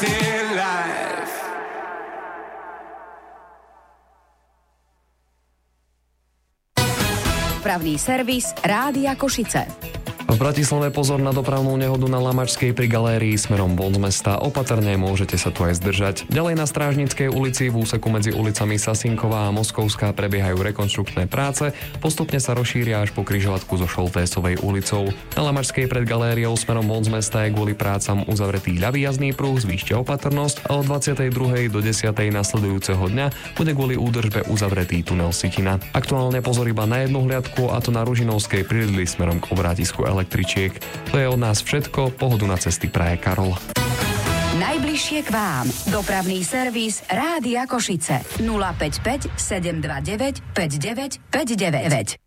in life. Dopravný servis Rádia Košice. V Bratislave pozor na dopravnú nehodu na Lamačskej pri galérii smerom von z mesta. Opatrne, môžete sa tu aj zdržať. Ďalej na Strážnickej ulici v úseku medzi ulicami Sasinková a Moskovská prebiehajú rekonštrukčné práce. Postupne sa rozšíria až po križovatku so Šoltésovej ulicou. Na Lamačskej pred galériou smerom von z mesta je kvôli prácam uzavretý ľavý jazdný pruh, zvýšte opatrnosť a od 22. do 10. nasledujúceho dňa bude kvôli údržbe uzavretý tunel Sitina. Aktuálne pozor iba na jednu hliadku, a to na Ružinovskej pri Lidli smerom k obrátisku električiek. To je od nás všetko, pohodu na cesty praje Karol. Najbližšie k vám. Dopravný servis Rádia Košice 055 729 5959.